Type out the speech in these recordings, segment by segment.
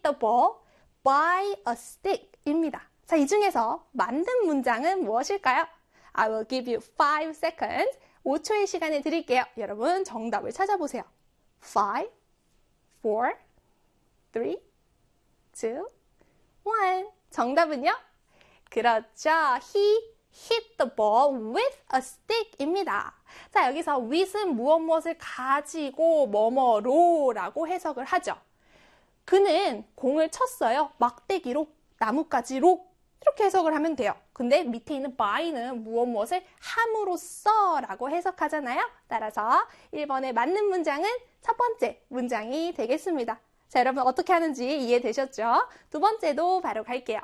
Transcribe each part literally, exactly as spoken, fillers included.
the ball by a stick 입니다. 자, 이 중에서 맞는 문장은 무엇일까요? I will give you five seconds. 오 초의 시간을 드릴게요. 여러분 정답을 찾아보세요. five, four, three, two, one. 정답은요? 그렇죠. He hit the ball with a stick 입니다. 자, 여기서 with은 무엇 무엇을 가지고 뭐뭐로 라고 해석을 하죠. 그는 공을 쳤어요. 막대기로, 나뭇가지로 이렇게 해석을 하면 돼요. 근데 밑에 있는 by는 무엇 무엇을 함으로써 라고 해석하잖아요. 따라서 일 번에 맞는 문장은 첫 번째 문장이 되겠습니다. 자, 여러분 어떻게 하는지 이해되셨죠? 두 번째도 바로 갈게요.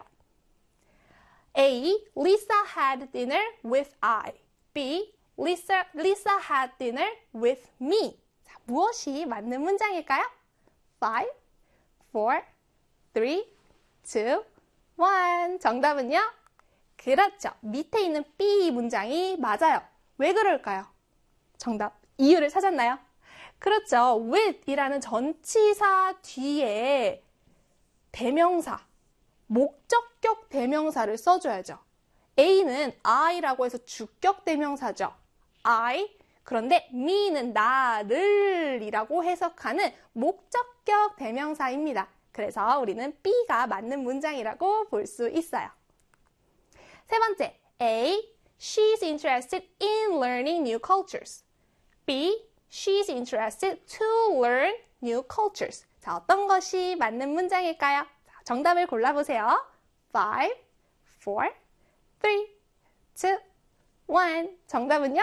A. Lisa had dinner with I. B. Lisa, Lisa had dinner with me. 자, 무엇이 맞는 문장일까요? five, four, three, two, one. 정답은요? 그렇죠. 밑에 있는 B 문장이 맞아요. 왜 그럴까요? 정답. 이유를 찾았나요? 그렇죠. with이라는 전치사 뒤에 대명사, 목적격 대명사를 써줘야죠. A는 I라고 해서 주격 대명사죠. I. 그런데 me는 나를 이라고 해석하는 목적격 대명사입니다. 그래서 우리는 B가 맞는 문장이라고 볼 수 있어요. 세 번째, A. She's interested in learning new cultures. B. She's interested to learn new cultures. 자, 어떤 것이 맞는 문장일까요? 자, 정답을 골라보세요. five, four, three, two, one. 정답은요?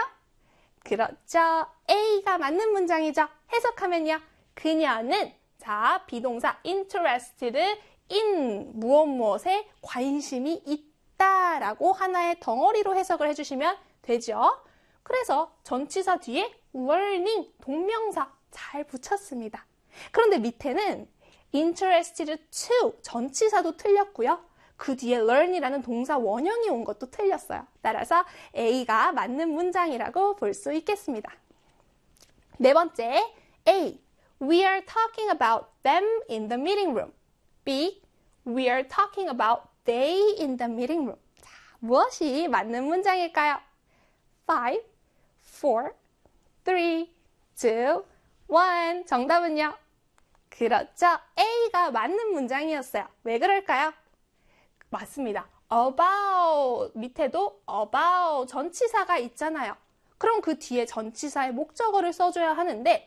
그렇죠. A가 맞는 문장이죠. 해석하면요. 그녀는 자, 비동사 interested in 무엇 무엇에 관심이 있다라고 하나의 덩어리로 해석을 해주시면 되죠. 그래서 전치사 뒤에 learning 동명사 잘 붙였습니다. 그런데 밑에는 interested to 전치사도 틀렸고요. 그 뒤에 learn이라는 동사 원형이 온 것도 틀렸어요. 따라서 A가 맞는 문장이라고 볼 수 있겠습니다. 네 번째, A. We are talking about them in the meeting room. B. We are talking about they in the meeting room. 자, 무엇이 맞는 문장일까요? five, four, three, two, one. 정답은요? 그렇죠. A가 맞는 문장이었어요. 왜 그럴까요? 맞습니다. about 밑에도 about 전치사가 있잖아요. 그럼 그 뒤에 전치사의 목적어를 써줘야 하는데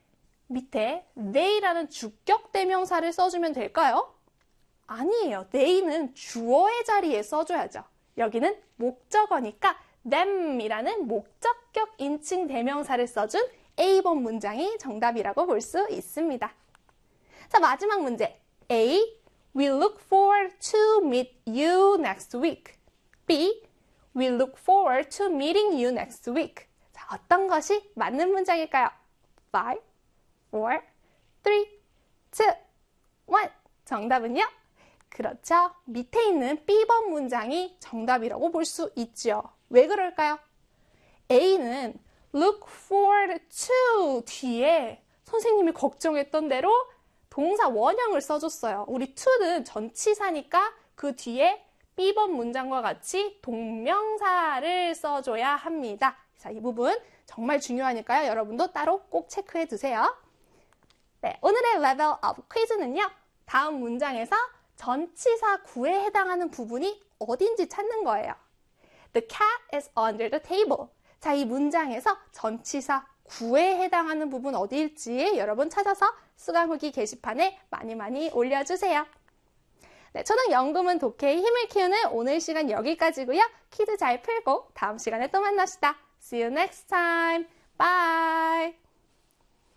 밑에 they라는 주격 대명사를 써주면 될까요? 아니에요. they는 주어의 자리에 써줘야죠. 여기는 목적어니까 them이라는 목적격 인칭 대명사를 써준 A 번 문장이 정답이라고 볼 수 있습니다. 자, 마지막 문제. A. We look forward to meet you next week. B. We look forward to meeting you next week. 자, 어떤 것이 맞는 문장일까요? five, four, three, two, one. 정답은요? 그렇죠. 밑에 있는 B 번 문장이 정답이라고 볼 수 있죠. 왜 그럴까요? A는 look forward to 뒤에 선생님이 걱정했던 대로 동사 원형을 써줬어요. 우리 to는 전치사니까 그 뒤에 B 번 문장과 같이 동명사를 써줘야 합니다. 자, 이 부분 정말 중요하니까요. 여러분도 따로 꼭 체크해 두세요. 네, 오늘의 레벨 업 퀴즈는요. 다음 문장에서 전치사 구에 해당하는 부분이 어딘지 찾는 거예요. The cat is under the table. 자, 이 문장에서 전치사 구에 해당하는 부분 어디일지 여러분 찾아서 수강후기 게시판에 많이 많이 올려주세요. 네, 초등 영금은 독해의 힘을 키우는 오늘 시간 여기까지고요. 퀴즈 잘 풀고 다음 시간에 또 만납시다. See you next time. Bye.